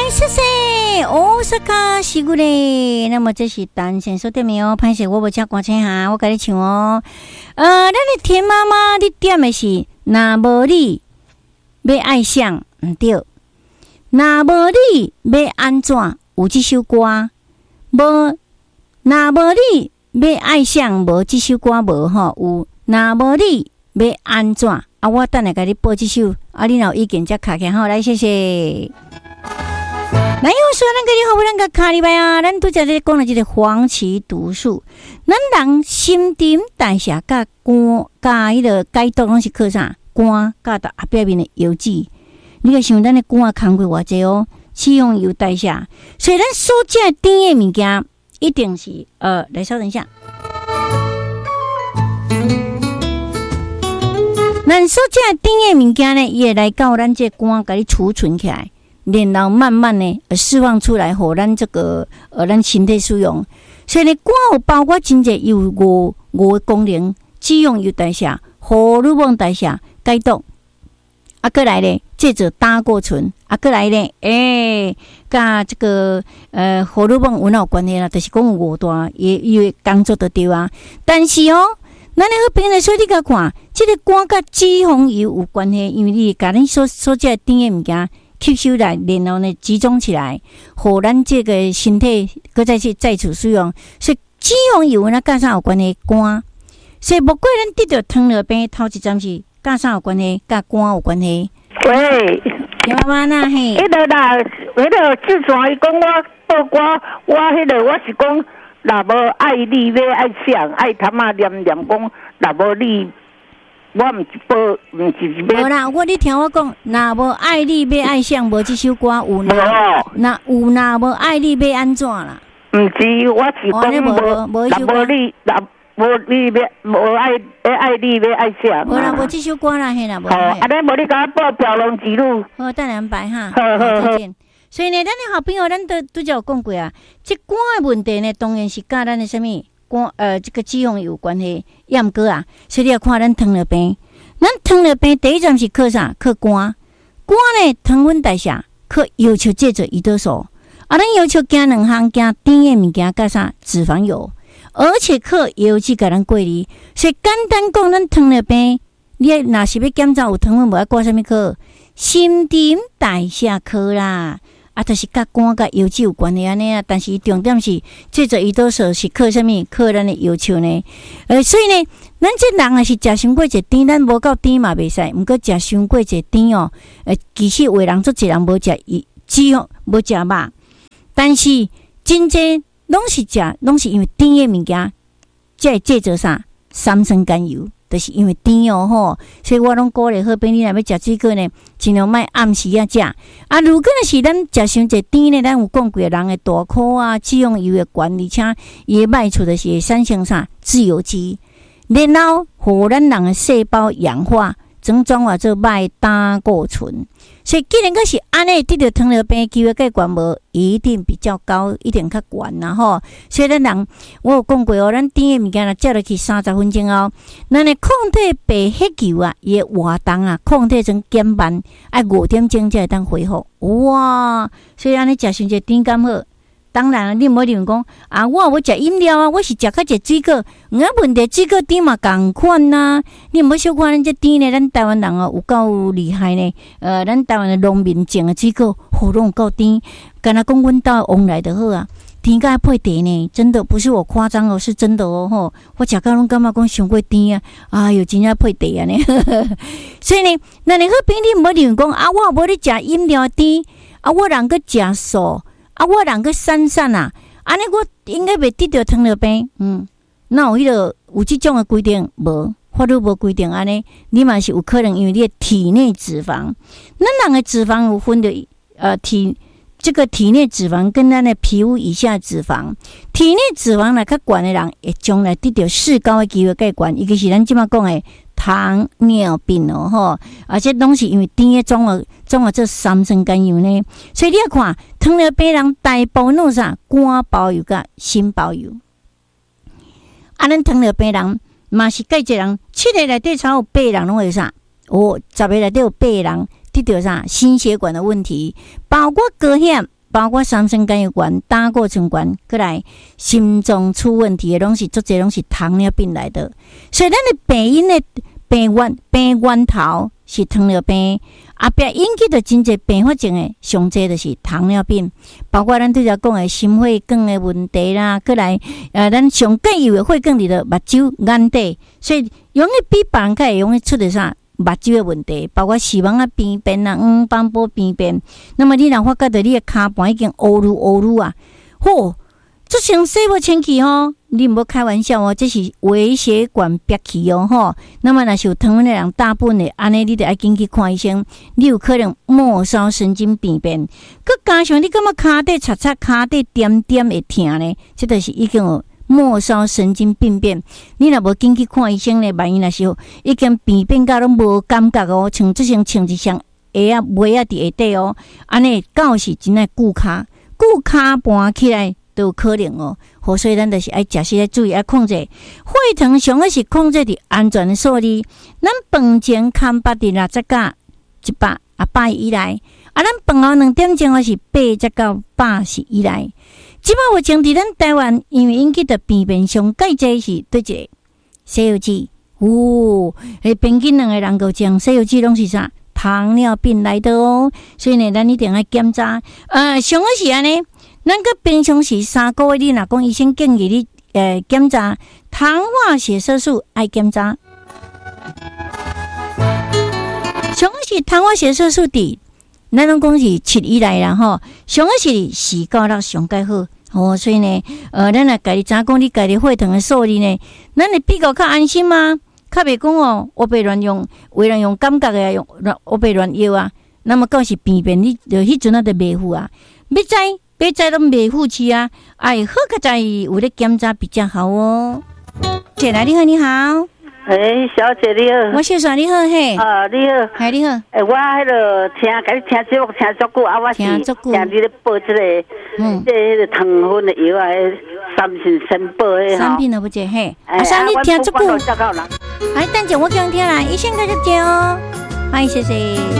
谢谢大阪是我嘞。那么这是单线收点没有？拍摄我无唱歌唱哈，我跟你唱哦。咱的田妈妈，你点的是那无你要爱上唔对，那无你要安怎有这首歌？无那无你要爱上无这首歌无吼有那无你要安怎啊？我等下给你播这首啊，你有意见再卡起好来，谢谢。那又说咱个你好不咱个卡里拜啊，咱拄则咧讲了这个黄芪毒素，咱人新陈代谢甲肝甲迄个解毒拢是靠啥？肝甲到下表面的油脂，你个想咱的肝空过偌济哦，使用油代谢，所以咱所食的甜的物件一定是来稍等一下，咱所食的甜的物件呢，伊会来到咱这肝，甲你储存起来。然后慢慢呢释放出来，互咱这个咱身体使用。所以呢，肝有包括真侪有五个功能，脂溶油代谢、荷尔蒙代谢、解毒，过来呢制造胆固醇，过来呢，甲这个荷尔蒙有哪有关系啦？就是讲有五大，伊工作就对啊。但是哦，咱咧好平常说你甲看，这个肝甲脂肪油有关系，因为你甲咱所食的甜的物件。吸收来，然后呢集中起来，互咱这个身体搁再去再次使用。所以脂肪油呢，甲啥有关系？肝。所以不过咱得到糖尿病头一站是甲啥有关系？甲肝有关系。 喂， 妈妈呐嘿， 迄个啦，迄个志传伊讲我报我迄个我是讲，若无爱你要爱谁，爱他妈念讲，若无你。我毋是报，毋是要。 无啦，你听我讲，若无爱你要爱上，无这首歌有啦。若无爱你要安怎啦？ 毋是，我是讲无你，无你要无爱你要爱上。 无啦，无这首歌啦，嘿啦，无。 好，尼无你甲我报条龙之路。 好，等安排哈。好，再见。所以呢，咱的好朋友，咱都有讲过啊，这肝的问题呢，当然是甲咱的什么？这个脂肪有关系，也毋过啊，所以你要看咱糖尿病。咱糖尿病第一站是靠啥？靠肝。肝呢，糖分代谢，靠要求制造胰岛素。咱要求加两项，加甜的物件，加啥？脂肪油，而且靠油脂甲咱过滤。所以简单讲，咱糖尿病，你若是要检查有糖分无，要挂什么科？新陈代谢科啦。就是甲肝甲油脂有关系安尼啊，但是重点是制造胰岛素是靠什么？靠咱的要求呢？所以呢，咱这人也是食伤过济甜，咱无够甜嘛袂使，毋过食伤过济甜哦。其实有的人做一人无食脂肪，无食肉，但是真济拢是因为甜的物件，才会制造啥三酸甘油。就是因为甜哦吼，所以我拢鼓励好朋友，你若要食水果呢，尽量莫暗时啊食。如果是咱食伤济甜呢，咱有讲过人的大颗啊，脂肪油的悬，而且伊的卖出的是产生啥自由基，然后互咱人的细胞氧化，转化做卖胆固醇。所以既然个是安尼，得到糖尿病机会介悬无，一定比较高，一定较悬啦吼。所以咱人我有讲过哦，咱甜的物件若食落去30分钟后，咱的抗体白血球啊，伊的活动啊，抗体层减慢，爱5点钟才会当恢复。哇！所以安尼食伤济甜甘好。当然你无认为讲我无食饮料啊，我是食较济水果。问题水果甜嘛共款呐，你毋好小看咱这甜呢，咱台湾人有够厉害呢。咱台湾的农民种的水果，拢有够甜。敢若讲阮兜往来就好啊，甜甲配茶呢，真的不是我夸张哦，是真的哦吼。我食到拢感觉讲伤过甜啊，哎哟，真正配茶啊呢。所以呢，咱好朋友你毋好认为讲我无咧食饮料甜，我人个食素。我人个散啊，安尼我应该袂得到糖尿病。那有有这种的规定无？法律无规定安尼，你嘛是有可能因为你的体内脂肪，咱人的脂肪有分的体内脂肪跟咱的皮肤以下脂肪，体内脂肪来较悬的人，会将来得到四高的机会较悬，伊个是咱即马讲的糖尿病哦吼，而且拢是因为甜的转化做三酸甘油呢，所以你要看糖尿病人大部分拢啥肝包油甲心包油，咱糖尿病人嘛是介济人，7个内底才有8个人拢会啥，10个内底有8个人得到啥心血管的问题，包括高血包括三酸甘油管、胆固醇管，过来心脏出问题的，拢是足侪拢是糖尿病来的。所以咱的病因的病源头是糖尿病，后壁引起的真侪并发症的，上侪就是糖尿病，包括咱对头讲的心血管的问题啦，过来咱上介有的血管里的目睭、眼底，所以容易比别人较会容易出的啥？目睭的问题，包括视网啊边边啊、黄斑部边边。那么你若发觉到你的骹盘已经乌噜啊，嚯，这像洗无清气吼，你唔好开玩笑哦，这是微血管憋气哦吼。那么若是有糖分的人，大部分的安尼，你得要紧去看医生。你有可能末梢神经病变，佮加上你感觉骹底擦擦、骹底点点会痛呢，这就是已经有末梢神经病变，你若无紧去看医生咧，万一若是已经病变到拢无感觉哦，像即像穿一双鞋啊、袜啊伫下底哦，安尼到时真爱顾骹盘起来都有可能哦。好，所以咱就是爱食时爱注意爱控制血糖，上个是控制伫安全的数字。咱饭前看8至60甲100以内，咱饭后2点钟是80到80以内。即摆目前伫咱台湾，因为引起的病变上介济是对一个西药剂，平均2个人够将西药剂拢是啥？糖尿病来的哦。所以呢，咱一定要检查。上个是安尼，咱个平常时3个月，你若讲医生建议你检查糖化血色素，爱检查。上个是糖化血色素伫。咱拢讲是7以内啦吼，上个是4到6上介好哦，所以呢，咱若家己知讲你家己血糖的数字呢，咱会比较安心吗？较袂讲哦，我别乱用，为了用感觉的用，我别乱药啊。那么到时病变，你就迄阵啊就袂付啊，要知拢袂付去啊，哎，好较在有咧检查比较好哦。姐来，你好，你好。 小姐你好， 我小嫂你好嘿。 你好， 嗨你好。 我迄个甲你听节目听足久啊，我是听你咧报这个，这个糖分的药啊，三信申报迄三品都不接嘿。啥你听足久？哎，等阵我讲听啦，医生开始接哦。嗨，谢谢。